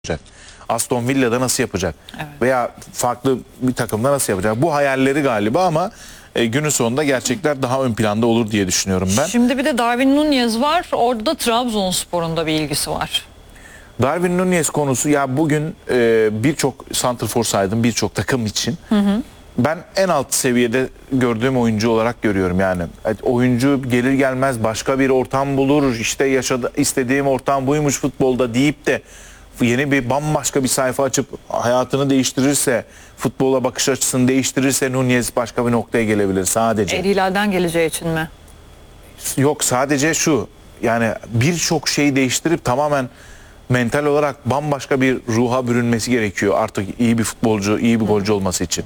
yapacak? Aston Villa'da nasıl yapacak? Evet. Veya farklı bir takımda nasıl yapacak? Bu hayalleri galiba ama günün sonunda gerçekler daha ön planda olur diye düşünüyorum ben. Şimdi bir de Darwin Núñez var. Orada da Trabzonspor'un da bir ilgisi var. Darwin Núñez konusu ya bugün birçok santrfor saydım birçok takım için. Ben en alt seviyede gördüğüm oyuncu olarak görüyorum yani. Oyuncu gelir gelmez başka bir ortam bulur. İşte istediğim ortam buymuş futbolda deyip de yeni bir bambaşka bir sayfa açıp hayatını değiştirirse, futbola bakış açısını değiştirirse Núñez başka bir noktaya gelebilir sadece. El Hilal'den geleceği için mi? Yok sadece şu yani birçok şeyi değiştirip tamamen mental olarak bambaşka bir ruha bürünmesi gerekiyor artık iyi bir futbolcu, iyi bir golcü olması için.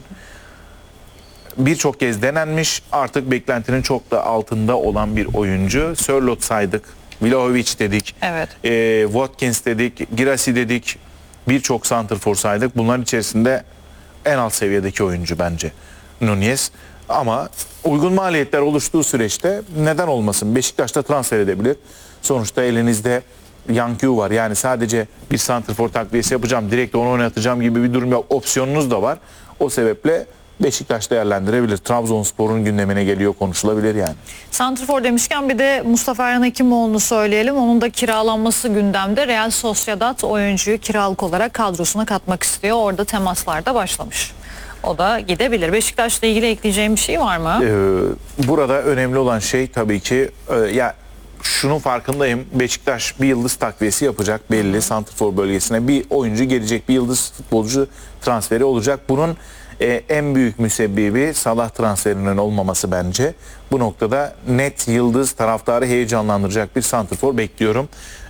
Birçok kez denenmiş artık beklentinin çok da altında olan bir oyuncu. Sörloth saydık, Vlahovic dedik, Evet. Watkins dedik, Girassi dedik, birçok santrfor saydık. Bunların içerisinde en alt seviyedeki oyuncu bence Núñez. Ama uygun maliyetler oluştuğu süreçte neden olmasın? Beşiktaş'ta transfer edebilir. Sonuçta elinizde Yankı var. Yani sadece bir santrfor takviyesi yapacağım, direkt onu oynatacağım gibi bir durum yok. Opsiyonunuz da var. O sebeple Beşiktaş değerlendirebilir. Trabzonspor'un gündemine geliyor, konuşulabilir yani. Santrfor demişken bir de Mustafa Erhan Hekimoğlu'nu söyleyelim. Onun da kiralanması gündemde. Real Sociedad oyuncuyu kiralık olarak kadrosuna katmak istiyor. Orada temaslar da başlamış. O da gidebilir. Beşiktaş'la ilgili ekleyeceğim bir şey var mı? Burada önemli olan şey tabii ki ya şunun farkındayım. Beşiktaş bir yıldız takviyesi yapacak belli. Santrfor bölgesine bir oyuncu gelecek. Bir yıldız futbolcu transferi olacak. Bunun en büyük müsebbibi Salah transferinin olmaması bence. Bu noktada net yıldız taraftarı heyecanlandıracak bir santrfor bekliyorum.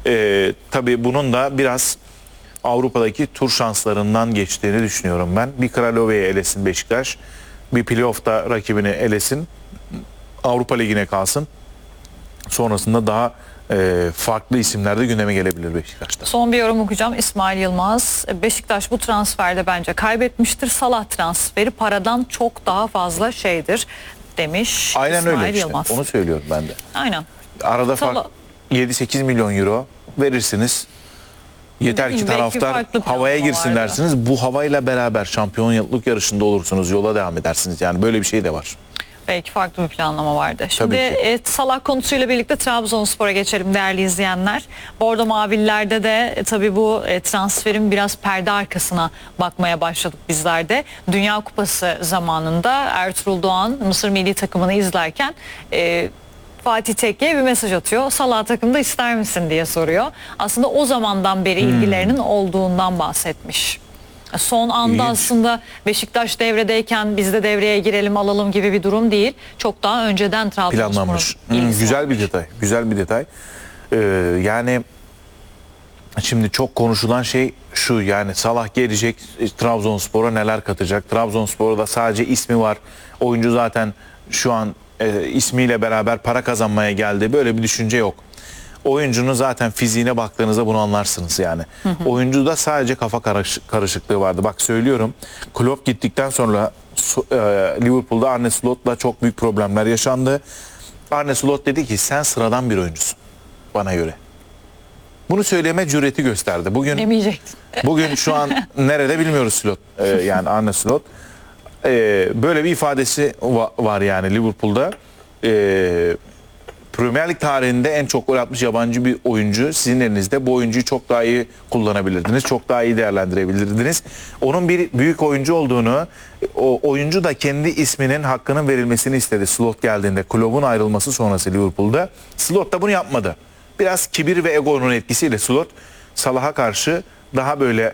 Tabii bunun da biraz Avrupa'daki tur şanslarından geçtiğini düşünüyorum ben. Bir Kralove'yi elesin Beşiktaş. Bir playoff'ta rakibini elesin. Avrupa Ligi'ne kalsın. Sonrasında daha farklı isimler de gündeme gelebilir Beşiktaş'ta. Son bir yorum okuyacağım. İsmail Yılmaz. Beşiktaş bu transferde bence kaybetmiştir. Salah transferi paradan çok daha fazla şeydir demiş. Aynen İsmail öyle işte. Yılmaz. Onu söylüyorum ben de. Aynen. Arada fark 7-8 milyon euro verirsiniz. Yeter ki Belki taraftar farklı havaya planlama girsin vardı. dersiniz. Bu havayla beraber şampiyonluk yarışında olursunuz. Yola devam edersiniz. Yani böyle bir şey de var. Belki farklı bir planlama vardı. Şimdi Tabii Salah konusuyla birlikte Trabzonspor'a geçelim değerli izleyenler. Bordo Mavillerde de tabii bu transferin biraz perde arkasına bakmaya başladık bizler de. Dünya Kupası zamanında Ertuğrul Doğan Mısır milli takımını izlerken Fatih Tekke'ye bir mesaj atıyor. Salah takımda ister misin diye soruyor. Aslında o zamandan beri ilgilerinin olduğundan bahsetmiş. Son anda İlginç. aslında Beşiktaş devredeyken biz de devreye girelim alalım gibi bir durum değil. Çok daha önceden Planlanmış. Trabzonspor'un ilgisi Güzel varmış. bir detay. Güzel bir detay. Yani şimdi çok konuşulan şey şu, yani Salah gelecek, Trabzonspor'a neler katacak? Trabzonspor'da sadece ismi var. Oyuncu zaten şu an ismiyle beraber para kazanmaya geldi. Böyle bir düşünce yok. Oyuncunun zaten fiziğine baktığınızda bunu anlarsınız yani. Oyuncuda sadece kafa karışıklığı vardı. Bak söylüyorum. Klopp gittikten sonra Liverpool'da Arne Slot'la çok büyük problemler yaşandı. Arne Slot dedi ki sen sıradan bir oyuncusun bana göre. Bunu söyleme cüreti gösterdi. Demeyecektin. Bugün şu an nerede bilmiyoruz Slot. Yani Arne Slot. Böyle bir ifadesi var yani Liverpool'da. Premier Lig tarihinde en çok gol atmış yabancı bir oyuncu sizin elinizde. Bu oyuncuyu çok daha iyi kullanabilirdiniz. Çok daha iyi değerlendirebilirdiniz. Onun bir büyük oyuncu olduğunu, o oyuncu da kendi isminin hakkının verilmesini istedi Slot geldiğinde. Klopp'un ayrılması sonrası Liverpool'da. Slot da bunu yapmadı. Biraz kibir ve egonun etkisiyle Slot Salah'a karşı daha böyle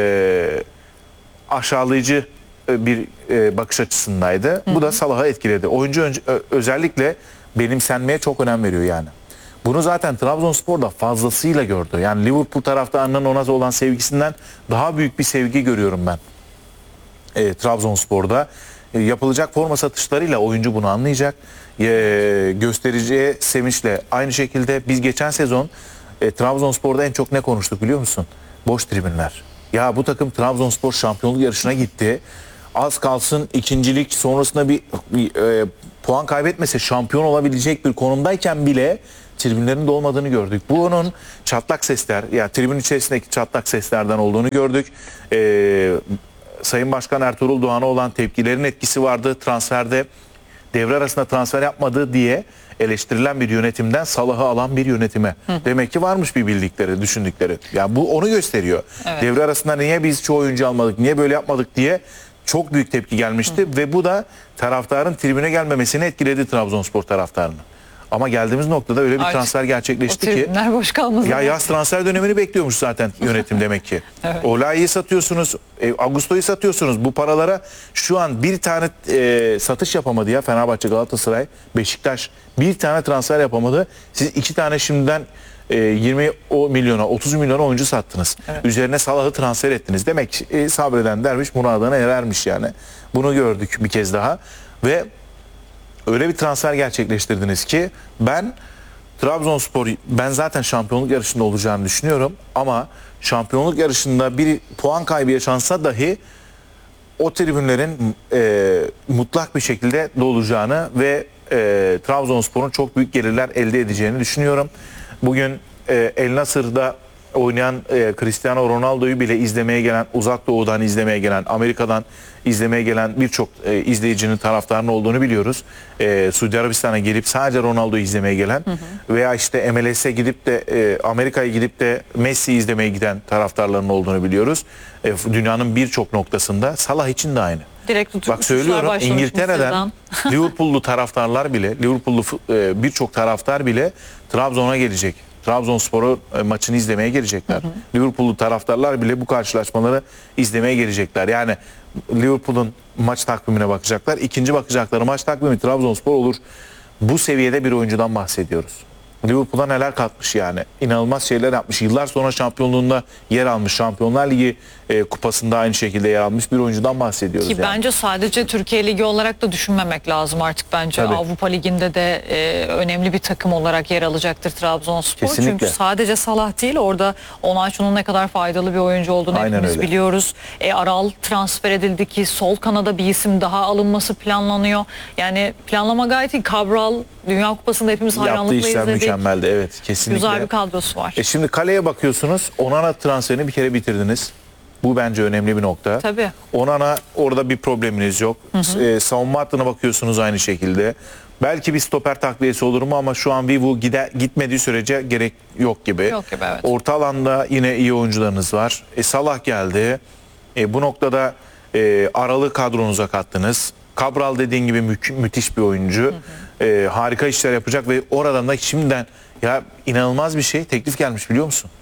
aşağılayıcı bir bakış açısındaydı. Bu da Salah'ı etkiledi. Oyuncu özellikle benimsenmeye çok önem veriyor yani. Bunu zaten Trabzonspor'da fazlasıyla gördü. Yani Liverpool taraftarının ona olan sevgisinden daha büyük bir sevgi görüyorum ben. Trabzonspor'da yapılacak forma satışlarıyla oyuncu bunu anlayacak. Göstereceği sevinçle aynı şekilde biz geçen sezon Trabzonspor'da en çok ne konuştuk biliyor musun? Boş tribünler. Ya bu takım Trabzonspor şampiyonluk yarışına gitti. Az kalsın ikincilik sonrasında bir puan kaybetmese şampiyon olabilecek bir konumdayken bile tribünlerin de olmadığını gördük. Bunun çatlak sesler, ya tribün içerisindeki çatlak seslerden olduğunu gördük. Sayın Başkan Ertuğrul Doğan'a olan tepkilerin etkisi vardı. Transferde devre arasında transfer yapmadığı diye eleştirilen bir yönetimden Salah'ı alan bir yönetime. Demek ki varmış bir bildikleri, düşündükleri. Yani bu onu gösteriyor. Evet. Devre arasında niye biz çoğu oyuncu almadık, niye böyle yapmadık diye çok büyük tepki gelmişti. Ve bu da taraftarın tribüne gelmemesini etkiledi, Trabzonspor taraftarını. Ama geldiğimiz noktada öyle bir Artık transfer O gerçekleşti ki tribünler boş kalmaz. ya yaz transfer dönemini bekliyormuş zaten yönetim demek ki. Evet. Olayi'yi satıyorsunuz, Augusto'yu satıyorsunuz. Bu paralara şu an bir tane satış yapamadı ya Fenerbahçe, Galatasaray, Beşiktaş. Bir tane transfer yapamadı. Siz iki tane şimdiden 20 milyona, 30 milyona oyuncu sattınız. Evet. Üzerine Salah'ı transfer ettiniz. Demek ki sabreden derviş muradına erermiş yani. Bunu gördük bir kez daha. Ve öyle bir transfer gerçekleştirdiniz ki ben zaten şampiyonluk yarışında olacağını düşünüyorum ama şampiyonluk yarışında bir puan kaybı yaşansa dahi o tribünlerin mutlak bir şekilde dolacağını ve Trabzonspor'un çok büyük gelirler elde edeceğini düşünüyorum. Bugün El Nasır'da oynayan Cristiano Ronaldo'yu bile izlemeye gelen, Uzak Doğu'dan izlemeye gelen, Amerika'dan izlemeye gelen birçok izleyicinin, taraftarının olduğunu biliyoruz. Suudi Arabistan'a gelip sadece Ronaldo'yu izlemeye gelen veya işte MLS'e gidip de Amerika'ya gidip de Messi'yi izlemeye giden taraftarların olduğunu biliyoruz. Dünyanın birçok noktasında. Salah için de aynı. Direkt Bak söylüyorum, başlamış İngiltere'den Mısır'dan. Liverpool'lu taraftarlar bile, Liverpool'lu birçok taraftar bile Trabzon'a gelecek. Trabzonspor'u maçını izlemeye gelecekler. Liverpool'lu taraftarlar bile bu karşılaşmaları izlemeye gelecekler. Yani Liverpool'un maç takvimine bakacaklar. İkinci bakacakları maç takvimi Trabzonspor olur. Bu seviyede bir oyuncudan bahsediyoruz. Liverpool'a neler katmış yani. İnanılmaz şeyler yapmış. Yıllar sonra şampiyonluğunda yer almış. Şampiyonlar Ligi kupasında aynı şekilde yer almış bir oyuncudan bahsediyoruz. Ki yani. bence sadece Türkiye Ligi olarak da düşünmemek lazım artık bence. Tabii. Avrupa Ligi'nde de önemli bir takım olarak yer alacaktır Trabzonspor. Kesinlikle. Çünkü sadece Salah değil, orada Onaçu'nun ne kadar faydalı bir oyuncu olduğunu Aynen hepimiz öyle. biliyoruz. Aral transfer edildi ki sol kanada bir isim daha alınması planlanıyor. Yani planlama gayet iyi. Cabral Dünya Kupası'nda hepimiz Yaptığı hayranlıkla işler izledik. mükemmeldi. Evet, kesinlikle. Güzel bir kadrosu var. Şimdi kaleye bakıyorsunuz. Onana transferini bir kere bitirdiniz. Bu bence önemli bir nokta. Tabii. Onana orada bir probleminiz yok. Savunma hattına bakıyorsunuz aynı şekilde. Belki bir stoper takviyesi olur mu ama şu an Vivu gitmediği sürece gerek yok gibi. Yok gibi, evet. Orta alanda yine iyi oyuncularınız var. Salah geldi. Bu noktada Aral'ı kadronuza kattınız. Cabral dediğin gibi müthiş bir oyuncu. Harika işler yapacak ve oradan da şimdiden ya inanılmaz bir şey teklif gelmiş biliyor musun?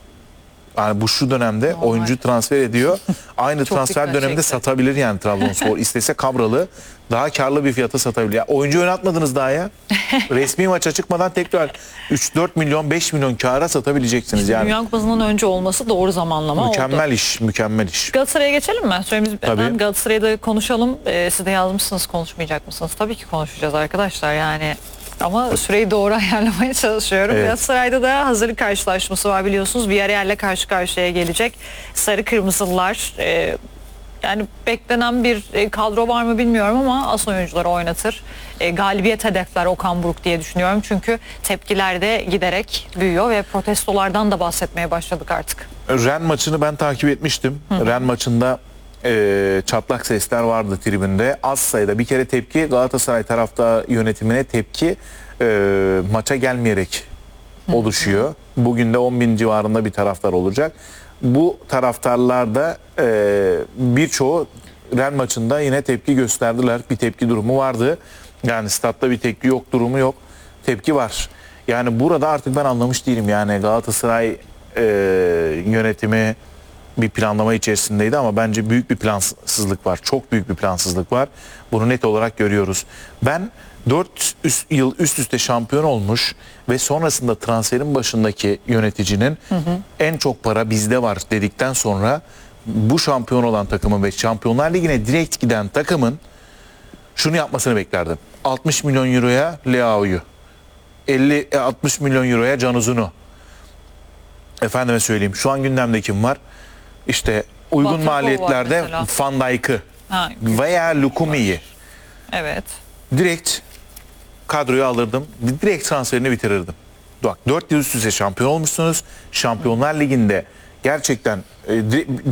Yani bu şu dönemde Normal. oyuncu transfer ediyor. Aynı Çok transfer dikkat döneminde çekti. satabilir yani Trabzonspor. İstese Cabral'ı daha karlı bir fiyata satabilir. Ya oyuncu oynatmadınız daha ya. Resmi maça çıkmadan tekrar 3-4 milyon 5 milyon kâra satabileceksiniz yani. Dünya Kupası'ndan önce olması doğru zamanlama oldu. Mükemmel iş, mükemmel iş. Galatasaray'a geçelim mi? Süremiz Tabii. bitmeden Galatasaray'ı da konuşalım. Siz de yazmışsınız, konuşmayacak mısınız? Tabii ki konuşacağız arkadaşlar yani. Ama süreyi doğru ayarlamaya çalışıyorum. Evet. Galatasaray'da da hazırlık karşılaşması var biliyorsunuz. Villarreal'le karşı karşıya gelecek. Sarı Kırmızılılar yani beklenen bir kadro var mı bilmiyorum ama as oyuncuları oynatır. Galibiyet hedefler Okan Buruk diye düşünüyorum. Çünkü tepkiler de giderek büyüyor ve protestolardan da bahsetmeye başladık artık. Ren maçını ben takip etmiştim. Ren maçında çatlak sesler vardı tribünde. Az sayıda bir kere tepki, Galatasaray tarafta yönetimine tepki maça gelmeyerek oluşuyor. Bugün de 10.000 civarında bir taraftar olacak. Bu taraftarlarda birçoğu Ren maçında yine tepki gösterdiler. Bir tepki durumu vardı. Yani statta bir tepki yok, durumu yok. Tepki var. Yani burada artık ben anlamış değilim. Yani Galatasaray yönetimi bir planlama içerisindeydi ama bence büyük bir plansızlık var. Çok büyük bir plansızlık var. Bunu net olarak görüyoruz. Ben 4 yıl üst üste şampiyon olmuş ve sonrasında transferin başındaki yöneticinin en çok para bizde var dedikten sonra bu şampiyon olan takımın ve Şampiyonlar Ligi'ne direkt giden takımın şunu yapmasını beklerdim. 60 milyon euroya Leao'yu, 60 milyon euroya Can Uzun'u. Efendime söyleyeyim, şu an gündemde kim var? İşte uygun Batıkov var maliyetlerde mesela. Van Dijk'ı Ha, veya Lukumi'yi evet. direkt kadroya alırdım. Direkt transferini bitirirdim. Bak 4 yıl üst üste şampiyon olmuşsunuz. Şampiyonlar Ligi'nde gerçekten